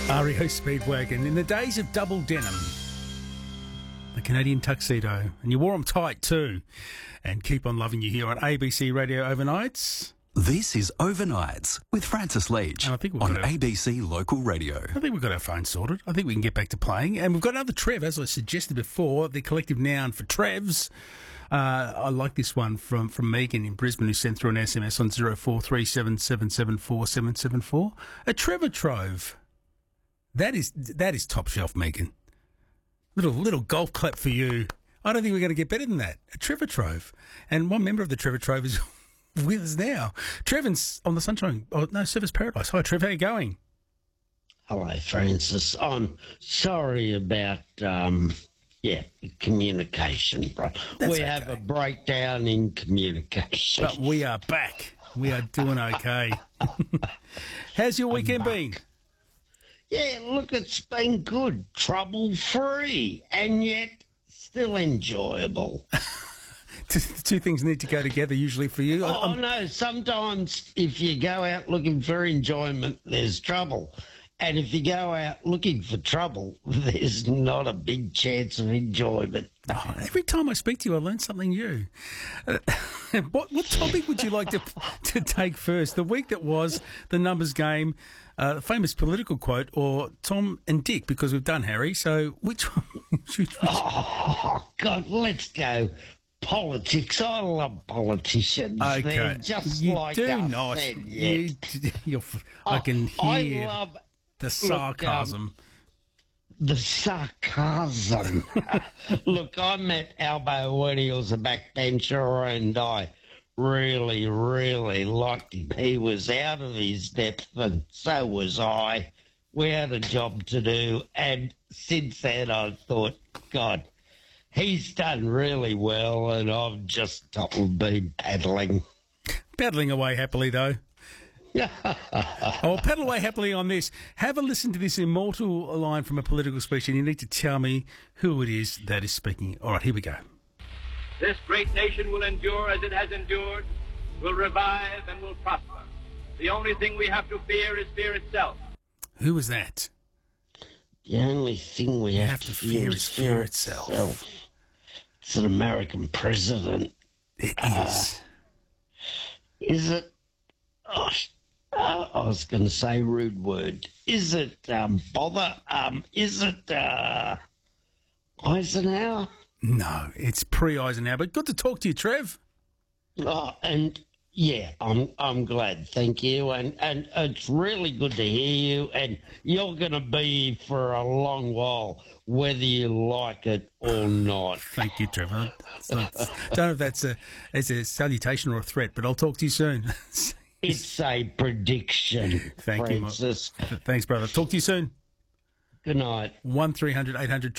REO Speedwagon. In the days of double denim, the Canadian tuxedo, and you wore them tight too. And keep on loving you here on ABC Radio Overnights. This is Overnights with Francis Leach And I think on ABC Local Radio. I think we've got our phone sorted. I think we can get back to playing. And we've got another Trev, as I suggested before, the collective noun for Trevs. I like this one from Megan in Brisbane, who sent through an SMS on 0437774774. A Trevor Trove. That is top shelf, Megan. Little golf clap for you. I don't think we're going to get better than that. A Trevor Trove. And one member of the Trevor Trove is with us now. Trevor's on the Sunshine. Oh, no, Surfers Paradise. Hi, Trev. How are you going? Hello, Francis. I'm sorry about, communication, bro. That's we have a breakdown in communication. But we are back. We are doing okay. How's your weekend been? Yeah, look, it's been good. Trouble-free, and yet still enjoyable. Two things need to go together usually for you. No, sometimes if you go out looking for enjoyment, there's trouble. And if you go out looking for trouble, there's not a big chance of enjoyment. Oh, every time I speak to you, I learn something new. What topic would you like to take first? The week that was, the numbers game, the famous political quote, or Tom and Dick, because we've done Harry. So which one? Oh, God, let's go. Politics. I love politicians. Okay. They're just you like do us. not. Then, yeah. I can hear I love the sarcasm. the sarcasm. Look, I met Albo when he was a backbencher, and I really, really liked him. He was out of his depth, and so was I. We had a job to do, and since then I thought, God, he's done really well, and I've just been paddling. Paddling away happily, though. I'll paddle away happily on this. Have a listen to this immortal line from a political speech, and you need to tell me who it is that is speaking. All right, here we go. This great nation will endure as it has endured, will revive and will prosper. The only thing we have to fear is fear itself. Who was that? The only thing we have to fear is fear itself. It's an American president. It is. Is it? I was going to say rude word. Is it bother? Is it Eisenhower? No, it's pre-Eisenhower. But good to talk to you, Trev. Oh, and yeah, I'm glad. Thank you, and it's really good to hear you. And you're going to be for a long while, whether you like it or not. Thank you, Trevor. Don't know if that's a salutation or a threat, but I'll talk to you soon. It's a prediction. Thank Francis. you. Thanks, brother. Talk to you soon. Good night. 1300 800